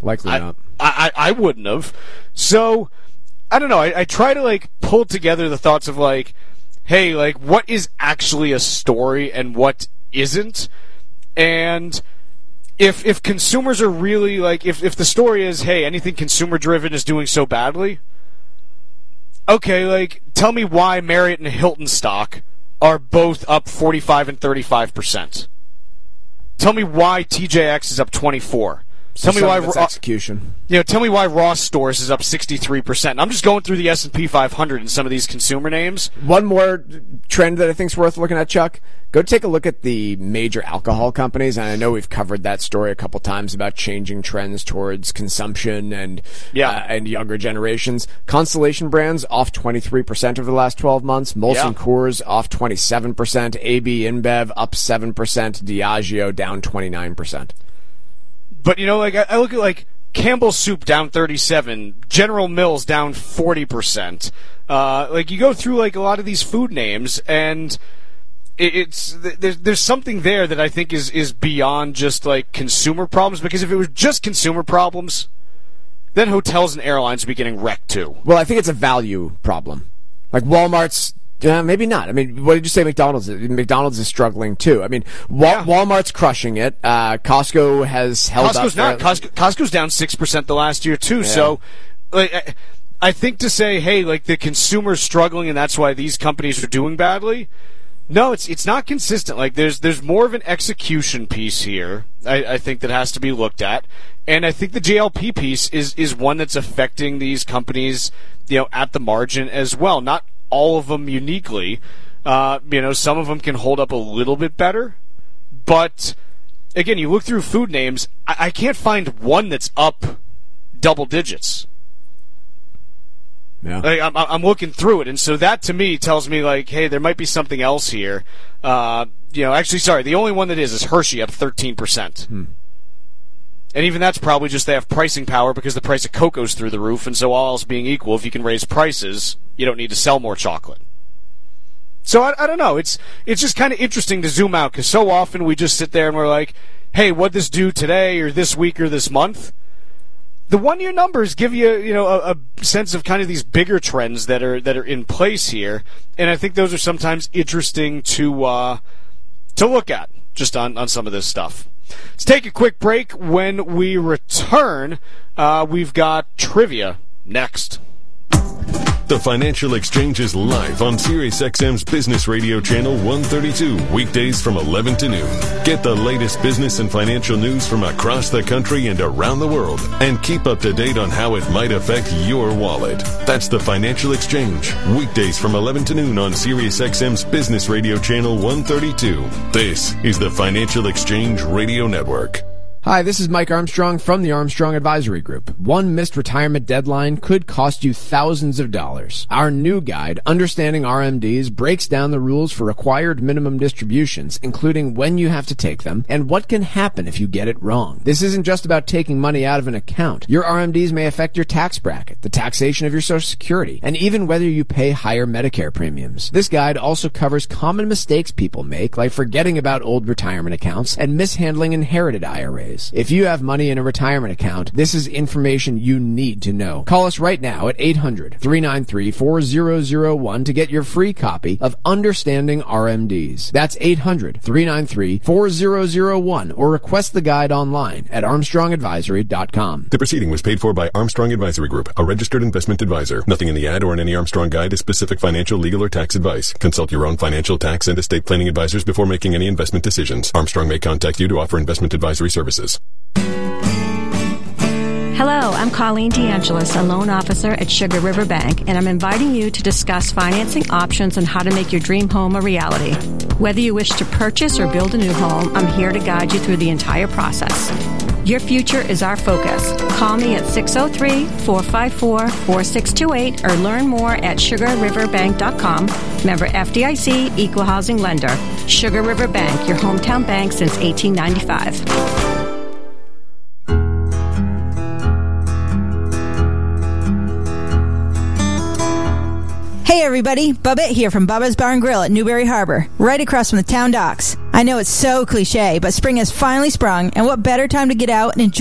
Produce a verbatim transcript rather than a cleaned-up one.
Likely I, not. I, I, I wouldn't have. So, I don't know. I, I try to, like, pull together the thoughts of, like, hey, like, what is actually a story and what isn't? And if if consumers are really, like, if, if the story is, hey, anything consumer-driven is doing so badly, okay, like, tell me why Marriott and Hilton stock are both up forty-five and thirty-five percent. Tell me why T J X is up twenty-four. So tell me why it's execution. You know, tell me why Ross Stores is up sixty-three percent. I'm just going through the S and P five hundred and some of these consumer names. One more trend that I think is worth looking at, Chuck. Go take a look at the major alcohol companies, and I know we've covered that story a couple times about changing trends towards consumption and yeah. uh, and younger generations. Constellation Brands off twenty-three percent over the last twelve months. Molson yeah. Coors off twenty-seven percent. A B InBev up seven percent. Diageo down twenty-nine percent. But, you know, like, I look at, like, Campbell's Soup down thirty-seven, General Mills down forty percent. Uh, like, you go through, like, a lot of these food names, and it, it's there's there's something there that I think is, is beyond just, like, consumer problems, because if it was just consumer problems, then hotels and airlines would be getting wrecked, too. Well, I think it's a value problem. Like, Walmart's... Uh, maybe not. I mean, what did you say McDonald's is? McDonald's is struggling, too. I mean, Wal- yeah. Walmart's crushing it. Uh, Costco has held Costco's up. not. Costco, Costco's down six percent the last year, too. Yeah. So, like, I, I think to say, hey, like, the consumer's struggling and that's why these companies are doing badly, no, it's it's not consistent. Like, there's there's more of an execution piece here, I, I think, that has to be looked at. And I think the J L P piece is, is one that's affecting these companies, you know, at the margin as well. Not all of them uniquely. Uh, you know, some of them can hold up a little bit better. But, again, you look through food names, I, I can't find one that's up double digits. Yeah. Like, I'm, I'm looking through it, and so that, to me, tells me, like, hey, there might be something else here. Uh, you know, actually, sorry, the only one that is is Hershey up thirteen percent. Hmm. And even that's probably just they have pricing power because the price of cocoa's through the roof, and so all else being equal, if you can raise prices, you don't need to sell more chocolate. So I, I don't know. It's it's just kind of interesting to zoom out because so often we just sit there and we're like, hey, what'd this do today or this week or this month? The one-year numbers give you, you know, a, a sense of kind of these bigger trends that are that are in place here, and I think those are sometimes interesting to uh, to look at just on, on some of this stuff. Let's take a quick break. When we return, uh, we've got trivia next. The Financial Exchange is live on SiriusXM's Business Radio Channel one thirty-two, weekdays from eleven to noon. Get the latest business and financial news from across the country and around the world, and keep up to date on how it might affect your wallet. That's the Financial Exchange, weekdays from eleven to noon on SiriusXM's Business Radio Channel one thirty-two. This is the Financial Exchange Radio Network. Hi, this is Mike Armstrong from the Armstrong Advisory Group. One missed retirement deadline could cost you thousands of dollars. Our new guide, Understanding R M Ds, breaks down the rules for required minimum distributions, including when you have to take them and what can happen if you get it wrong. This isn't just about taking money out of an account. Your R M Ds may affect your tax bracket, the taxation of your Social Security, and even whether you pay higher Medicare premiums. This guide also covers common mistakes people make, like forgetting about old retirement accounts and mishandling inherited I R As. If you have money in a retirement account, this is information you need to know. Call us right now at eight hundred, three nine three, four zero zero one to get your free copy of Understanding R M Ds. That's eight hundred, three nine three, four zero zero one or request the guide online at armstrong advisory dot com. The proceeding was paid for by Armstrong Advisory Group, a registered investment advisor. Nothing in the ad or in any Armstrong guide is specific financial, legal, or tax advice. Consult your own financial, tax, and estate planning advisors before making any investment decisions. Armstrong may contact you to offer investment advisory services. Hello, I'm Colleen DeAngelis, a loan officer at Sugar River Bank, and I'm inviting you to discuss financing options and how to make your dream home a reality. Whether you wish to purchase or build a new home, I'm here to guide you through the entire process. Your future is our focus. Call me at six oh three, four five four, four six two eight or learn more at sugar river bank dot com. Member F D I C, Equal Housing Lender. Sugar River Bank, your hometown bank since eighteen ninety-five. Hey everybody, Bubba here from Bubba's Bar and Grill at Newberry Harbor, right across from the town docks. I know it's so cliche, but spring has finally sprung, and what better time to get out and enjoy